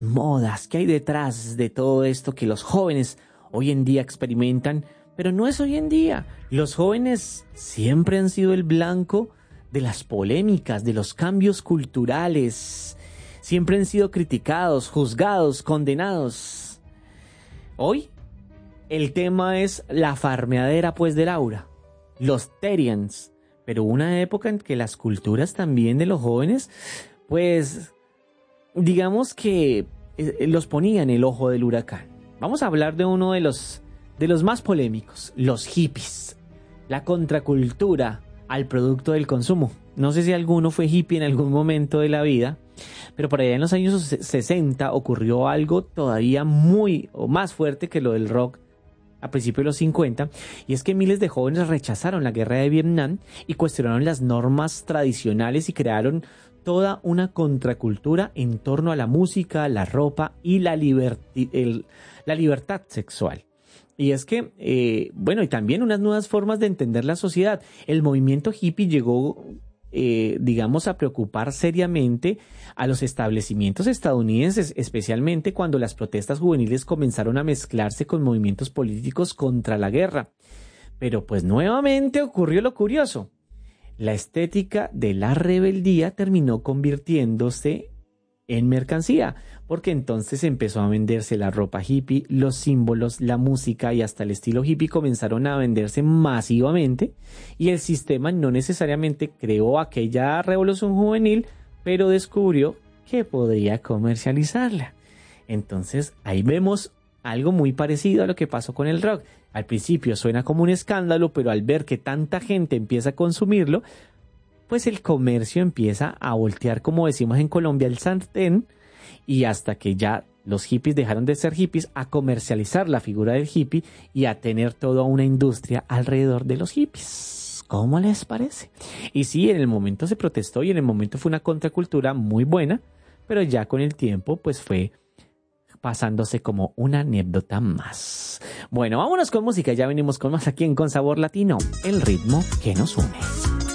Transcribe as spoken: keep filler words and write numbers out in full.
modas, qué hay detrás de todo esto que los jóvenes hoy en día experimentan, pero no es hoy en día. Los jóvenes siempre han sido el blanco de las polémicas, de los cambios culturales. Siempre han sido criticados, juzgados, condenados. Hoy el tema es la farmeadera pues de Laura, los Terians. Pero hubo una época en que las culturas también de los jóvenes, pues digamos que eh, los ponían en el ojo del huracán. Vamos a hablar de uno de los, de los más polémicos, los hippies, la contracultura al producto del consumo. No sé si alguno fue hippie en algún momento de la vida, pero por allá en los años sesenta ocurrió algo todavía muy o más fuerte que lo del rock a principios de los cincuenta, y es que miles de jóvenes rechazaron la guerra de Vietnam y cuestionaron las normas tradicionales y crearon toda una contracultura en torno a la música, la ropa y la, liberti- el, la libertad sexual. Y es que, eh, bueno, y también unas nuevas formas de entender la sociedad. El movimiento hippie llegó, eh, digamos, a preocupar seriamente a los establecimientos estadounidenses, especialmente cuando las protestas juveniles comenzaron a mezclarse con movimientos políticos contra la guerra. Pero pues nuevamente ocurrió lo curioso. La estética de la rebeldía terminó convirtiéndose en mercancía, porque entonces empezó a venderse la ropa hippie, los símbolos, la música y hasta el estilo hippie comenzaron a venderse masivamente, y el sistema no necesariamente creó aquella revolución juvenil, pero descubrió que podría comercializarla. Entonces ahí vemos algo muy parecido a lo que pasó con el rock. Al principio suena como un escándalo, pero al ver que tanta gente empieza a consumirlo, pues el comercio empieza a voltear, como decimos en Colombia, el sartén, y hasta que ya los hippies dejaron de ser hippies, a comercializar la figura del hippie y a tener toda una industria alrededor de los hippies. ¿Cómo les parece? Y sí, en el momento se protestó y en el momento fue una contracultura muy buena, pero ya con el tiempo pues fue pasándose como una anécdota más. Bueno, vámonos con música, ya venimos con más aquí en Con Sabor Latino, el ritmo que nos une.